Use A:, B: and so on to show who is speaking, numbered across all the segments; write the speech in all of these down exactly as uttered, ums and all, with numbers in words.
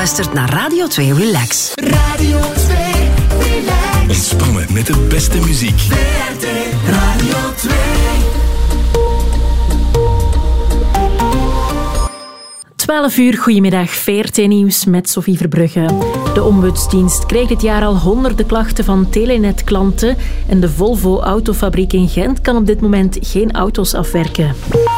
A: luistert naar Radio twee Relax.
B: Radio twee Relax.
C: Ontspannen met de beste muziek.
B: V R T Radio twee.
D: twaalf uur, goedemiddag, V R T-nieuws met Sophie Verbrugge. De ombudsdienst kreeg dit jaar al honderden klachten van Telenet-klanten en de Volvo-autofabriek in Gent kan op dit moment geen auto's afwerken.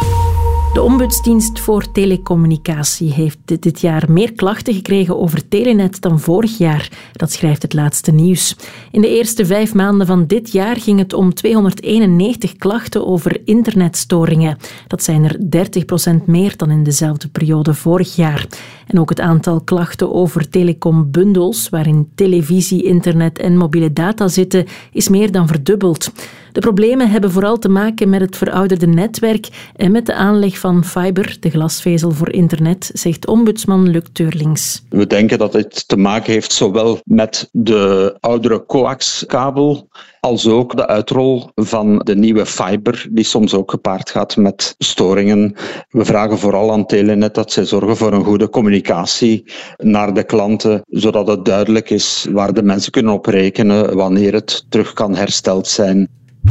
D: De ombudsdienst voor telecommunicatie heeft dit jaar meer klachten gekregen over Telenet dan vorig jaar. Dat schrijft het laatste nieuws. In de eerste vijf maanden van dit jaar ging het om tweehonderdeenennegentig klachten over internetstoringen. Dat zijn er dertig procent meer dan in dezelfde periode vorig jaar. En ook het aantal klachten over telecombundels, waarin televisie, internet en mobiele data zitten, is meer dan verdubbeld. De problemen hebben vooral te maken met het verouderde netwerk en met de aanleg van fiber, de glasvezel voor internet, zegt ombudsman Luc Teurlings.
E: We denken dat het te maken heeft zowel met de oudere coaxkabel als ook de uitrol van de nieuwe fiber, die soms ook gepaard gaat met storingen. We vragen vooral aan Telenet dat zij zorgen voor een goede communicatie naar de klanten, zodat het duidelijk is waar de mensen kunnen op rekenen wanneer het terug kan hersteld zijn.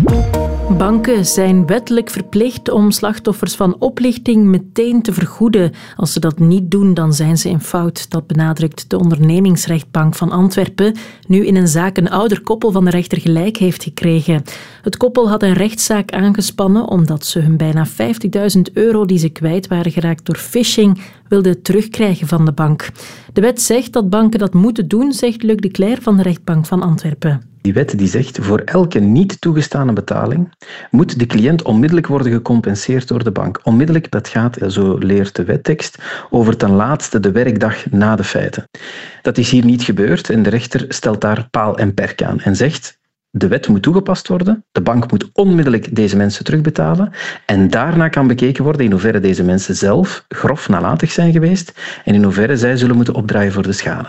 D: Banken zijn wettelijk verplicht om slachtoffers van oplichting meteen te vergoeden. Als ze dat niet doen, dan zijn ze in fout. Dat benadrukt de ondernemingsrechtbank van Antwerpen, nu in een zaak een ouder koppel van de rechter gelijk heeft gekregen. Het koppel had een rechtszaak aangespannen omdat ze hun bijna vijftigduizend euro die ze kwijt waren geraakt door phishing wilden terugkrijgen van de bank. De wet zegt dat banken dat moeten doen, zegt Luc de Cler van de rechtbank van Antwerpen.
F: Die wet die zegt, voor elke niet toegestane betaling moet de cliënt onmiddellijk worden gecompenseerd door de bank. Onmiddellijk, dat gaat, zo leert de wettekst, over ten laatste de werkdag na de feiten. Dat is hier niet gebeurd en de rechter stelt daar paal en perk aan en zegt, de wet moet toegepast worden, de bank moet onmiddellijk deze mensen terugbetalen en daarna kan bekeken worden in hoeverre deze mensen zelf grof nalatig zijn geweest en in hoeverre zij zullen moeten opdraaien voor de schade.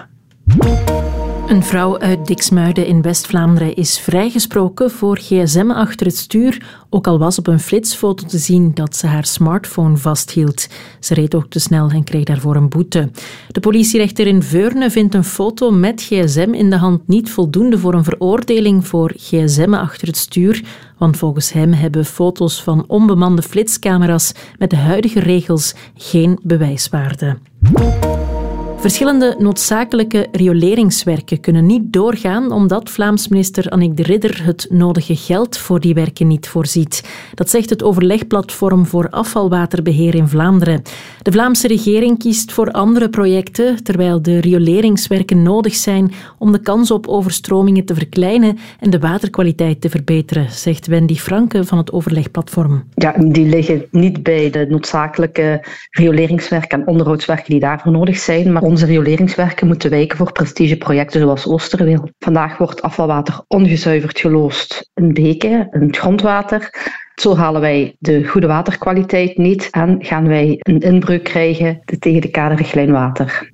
D: Een vrouw uit Diksmuiden in West-Vlaanderen is vrijgesproken voor gsm achter het stuur, ook al was op een flitsfoto te zien dat ze haar smartphone vasthield. Ze reed ook te snel en kreeg daarvoor een boete. De politierechter in Veurne vindt een foto met gsm in de hand niet voldoende voor een veroordeling voor gsm achter het stuur, want volgens hem hebben foto's van onbemande flitscamera's met de huidige regels geen bewijswaarde. Verschillende noodzakelijke rioleringswerken kunnen niet doorgaan omdat Vlaams minister Annick de Ridder het nodige geld voor die werken niet voorziet. Dat zegt het overlegplatform voor afvalwaterbeheer in Vlaanderen. De Vlaamse regering kiest voor andere projecten, terwijl de rioleringswerken nodig zijn om de kans op overstromingen te verkleinen en de waterkwaliteit te verbeteren, zegt Wendy Franke van het overlegplatform.
G: Ja, die liggen niet bij de noodzakelijke rioleringswerken en onderhoudswerken die daarvoor nodig zijn, maar onze rioleringswerken moeten wijken voor prestigeprojecten zoals Oosterweel. Vandaag wordt afvalwater ongezuiverd geloosd in beken, in het grondwater. Zo halen wij de goede waterkwaliteit niet en gaan wij een inbreuk krijgen tegen de kaderrichtlijn water.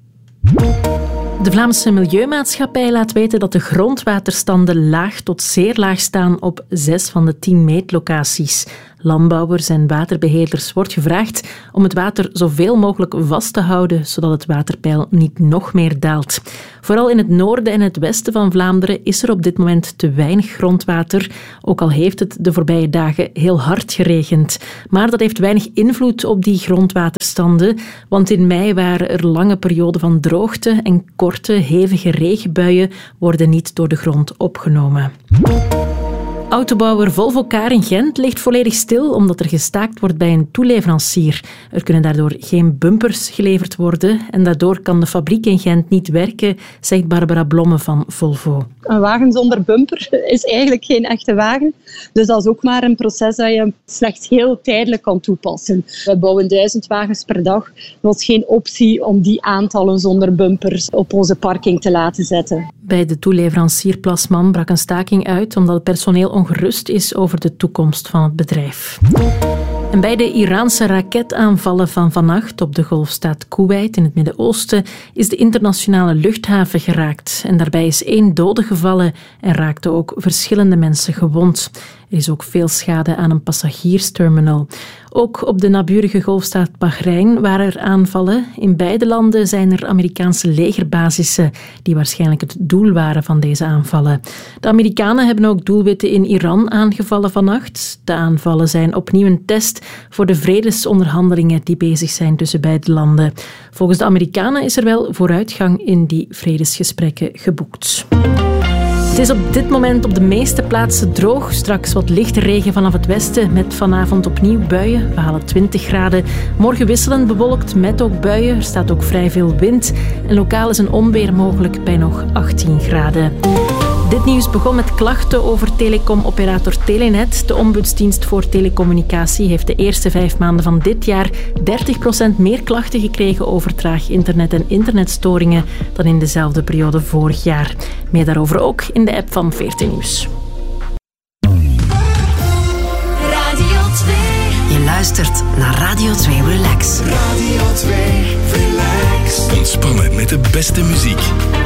D: De Vlaamse Milieumaatschappij laat weten dat de grondwaterstanden laag tot zeer laag staan op zes van de tien meetlocaties. Landbouwers en waterbeheerders wordt gevraagd om het water zoveel mogelijk vast te houden, zodat het waterpeil niet nog meer daalt. Vooral in het noorden en het westen van Vlaanderen is er op dit moment te weinig grondwater, ook al heeft het de voorbije dagen heel hard geregend. Maar dat heeft weinig invloed op die grondwaterstanden, want in mei waren er lange perioden van droogte en korte, hevige regenbuien worden niet door de grond opgenomen. Autobouwer Volvo Car in Gent ligt volledig stil omdat er gestaakt wordt bij een toeleverancier. Er kunnen daardoor geen bumpers geleverd worden en daardoor kan de fabriek in Gent niet werken, zegt Barbara Blomme van Volvo.
H: Een wagen zonder bumper is eigenlijk geen echte wagen. Dus dat is ook maar een proces dat je slechts heel tijdelijk kan toepassen. We bouwen duizend wagens per dag. Er was geen optie om die aantallen zonder bumpers op onze parking te laten zetten.
D: Bij de toeleverancier Plasman brak een staking uit omdat het personeel ongerust is over de toekomst van het bedrijf. En bij de Iraanse raketaanvallen van vannacht op de golfstaat Kuwait in het Midden-Oosten is de internationale luchthaven geraakt. En daarbij is één dode gevallen en raakten ook verschillende mensen gewond. Er is ook veel schade aan een passagiersterminal. Ook op de naburige golfstaat Bahrein waren er aanvallen. In beide landen zijn er Amerikaanse legerbasissen die waarschijnlijk het doel waren van deze aanvallen. De Amerikanen hebben ook doelwitten in Iran aangevallen vannacht. De aanvallen zijn opnieuw een test voor de vredesonderhandelingen die bezig zijn tussen beide landen. Volgens de Amerikanen is er wel vooruitgang in die vredesgesprekken geboekt. Het is op dit moment op de meeste plaatsen droog. Straks wat lichte regen vanaf het westen met vanavond opnieuw buien. We halen twintig graden. Morgen wisselend bewolkt met ook buien. Er staat ook vrij veel wind. En lokaal is een onweer mogelijk bij nog achttien graden. Dit nieuws begon met klachten over telecomoperator Telenet. De ombudsdienst voor telecommunicatie heeft de eerste vijf maanden van dit jaar dertig procent meer klachten gekregen over traag internet en internetstoringen dan in dezelfde periode vorig jaar. Meer daarover ook in de app van V R T Nieuws.
B: Radio twee.
A: Je luistert naar Radio twee Relax.
B: Radio twee Relax.
C: Ontspannen met de beste muziek.